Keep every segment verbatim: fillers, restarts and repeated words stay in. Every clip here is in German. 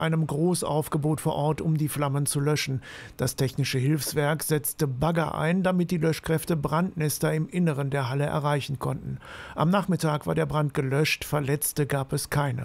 einem Großaufgebot vor Ort, um die Flammen zu löschen. Das Technische Hilfswerk setzte Bagger ein, damit die Löschkräfte Brandnester im Inneren der Halle erreichen konnten. Am Nachmittag war der Brand gelöscht, Verletzte gab es keine.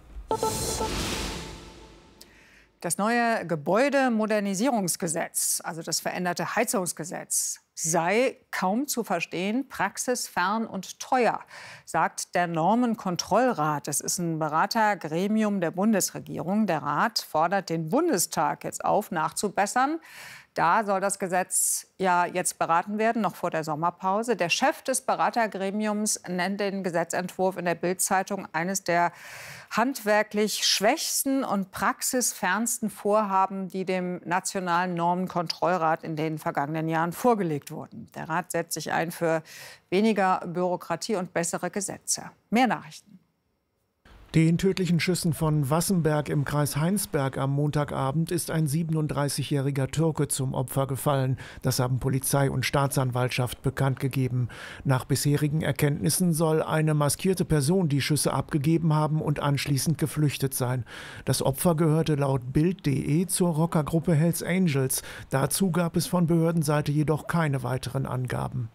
Das neue Gebäudemodernisierungsgesetz, also das veränderte Heizungsgesetz, sei kaum zu verstehen, praxisfern und teuer, sagt der Normenkontrollrat. Das ist ein Beratergremium der Bundesregierung. Der Rat fordert den Bundestag jetzt auf, nachzubessern. Da soll das Gesetz ja jetzt beraten werden, noch vor der Sommerpause. Der Chef des Beratergremiums nennt den Gesetzentwurf in der Bild-Zeitung eines der handwerklich schwächsten und praxisfernsten Vorhaben, die dem Nationalen Normenkontrollrat in den vergangenen Jahren vorgelegt wurden. Der Rat setzt sich ein für weniger Bürokratie und bessere Gesetze. Mehr Nachrichten. Den tödlichen Schüssen von Wassenberg im Kreis Heinsberg am Montagabend ist ein siebenunddreißigjähriger Türke zum Opfer gefallen. Das haben Polizei und Staatsanwaltschaft bekannt gegeben. Nach bisherigen Erkenntnissen soll eine maskierte Person die Schüsse abgegeben haben und anschließend geflüchtet sein. Das Opfer gehörte laut Bild punkt de zur Rockergruppe Hells Angels. Dazu gab es von Behördenseite jedoch keine weiteren Angaben.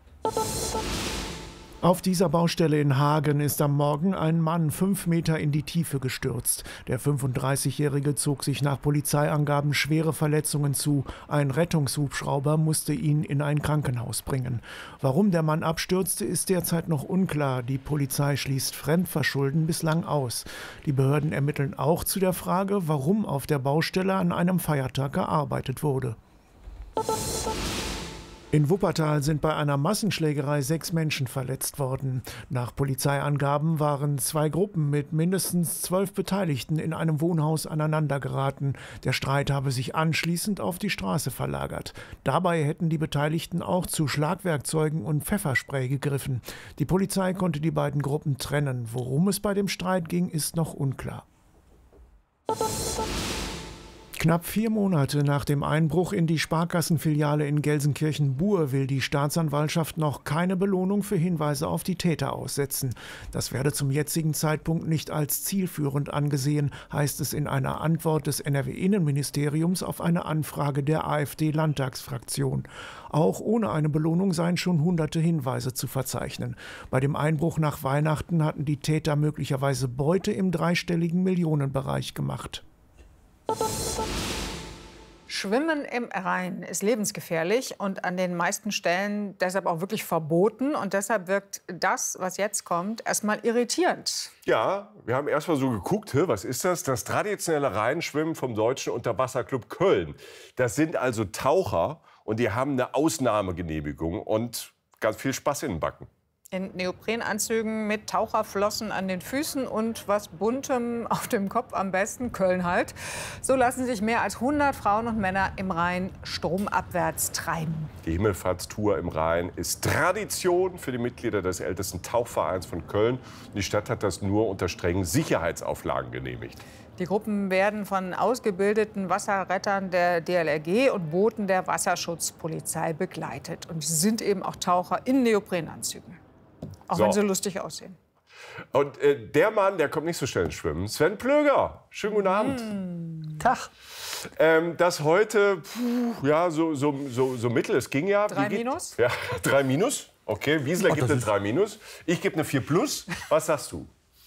Auf dieser Baustelle in Hagen ist am Morgen ein Mann fünf Meter in die Tiefe gestürzt. Der fünfunddreißigjährige zog sich nach Polizeiangaben schwere Verletzungen zu. Ein Rettungshubschrauber musste ihn in ein Krankenhaus bringen. Warum der Mann abstürzte, ist derzeit noch unklar. Die Polizei schließt Fremdverschulden bislang aus. Die Behörden ermitteln auch zu der Frage, warum auf der Baustelle an einem Feiertag gearbeitet wurde. In Wuppertal sind bei einer Massenschlägerei sechs Menschen verletzt worden. Nach Polizeiangaben waren zwei Gruppen mit mindestens zwölf Beteiligten in einem Wohnhaus aneinandergeraten. Der Streit habe sich anschließend auf die Straße verlagert. Dabei hätten die Beteiligten auch zu Schlagwerkzeugen und Pfefferspray gegriffen. Die Polizei konnte die beiden Gruppen trennen. Worum es bei dem Streit ging, ist noch unklar. Knapp vier Monate nach dem Einbruch in die Sparkassenfiliale in Gelsenkirchen-Buhr will die Staatsanwaltschaft noch keine Belohnung für Hinweise auf die Täter aussetzen. Das werde zum jetzigen Zeitpunkt nicht als zielführend angesehen, heißt es in einer Antwort des N R W-Innenministeriums auf eine Anfrage der AfD-Landtagsfraktion. Auch ohne eine Belohnung seien schon hunderte Hinweise zu verzeichnen. Bei dem Einbruch nach Weihnachten hatten die Täter möglicherweise Beute im dreistelligen Millionenbereich gemacht. Schwimmen im Rhein ist lebensgefährlich und an den meisten Stellen deshalb auch wirklich verboten. Und deshalb wirkt das, was jetzt kommt, erstmal irritierend. Ja, wir haben erst mal so geguckt, was ist das? Das traditionelle Rheinschwimmen vom Deutschen Unterwasserclub Köln. Das sind also Taucher und die haben eine Ausnahmegenehmigung und ganz viel Spaß in den Backen. In Neoprenanzügen mit Taucherflossen an den Füßen und was Buntem auf dem Kopf, am besten Köln halt. So lassen sich mehr als hundert Frauen und Männer im Rhein stromabwärts treiben. Die Himmelfahrtstour im Rhein ist Tradition für die Mitglieder des ältesten Tauchvereins von Köln. Die Stadt hat das nur unter strengen Sicherheitsauflagen genehmigt. Die Gruppen werden von ausgebildeten Wasserrettern der D L R G und Booten der Wasserschutzpolizei begleitet. Und sie sind eben auch Taucher in Neoprenanzügen. Auch so, wenn sie lustig aussehen. Und äh, der Mann, der kommt nicht so schnell ins Schwimmen. Sven Plöger. Schönen guten Abend. Mm. Tag. Ähm, das heute, puh, ja, so, so, so, so mittel. Es ging ja. Drei Minus? Ja, drei Minus. Okay, Wiesler Ach, gibt eine drei Minus. Ich gebe eine vier Plus. Was sagst du?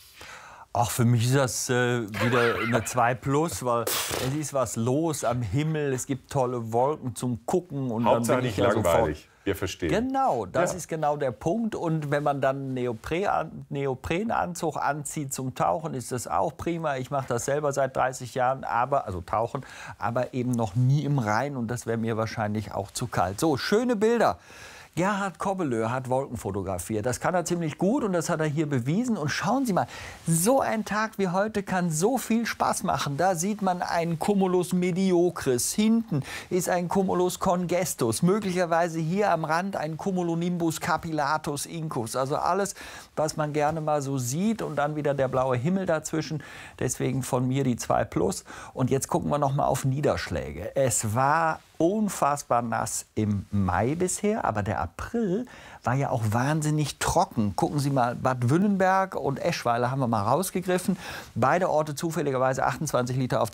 Ach, für mich ist das äh, wieder eine zwei plus, weil es ist was los am Himmel. Es gibt tolle Wolken zum Gucken. Und Hauptsache dann bin nicht ich ja langweilig. Sofort, wir verstehen. Genau, das ja. ist genau der Punkt. Und wenn man dann Neopren, Neoprenanzug anzieht zum Tauchen, ist das auch prima. Ich mache das selber seit dreißig Jahren, aber, also tauchen, aber eben noch nie im Rhein. Und das wäre mir wahrscheinlich auch zu kalt. So, schöne Bilder. Gerhard Kobbelö hat Wolken fotografiert. Das kann er ziemlich gut und das hat er hier bewiesen. Und schauen Sie mal, so ein Tag wie heute kann so viel Spaß machen. Da sieht man einen Cumulus mediocris. Hinten ist ein Cumulus congestus. Möglicherweise hier am Rand ein Cumulonimbus capillatus incus. Also alles, was man gerne mal so sieht. Und dann wieder der blaue Himmel dazwischen. Deswegen von mir die zwei plus. Und jetzt gucken wir noch mal auf Niederschläge. Es war unfassbar nass im Mai bisher, aber der April war ja auch wahnsinnig trocken. Gucken Sie mal, Bad Wünnenberg und Eschweiler haben wir mal rausgegriffen. Beide Orte zufälligerweise achtundzwanzig Liter auf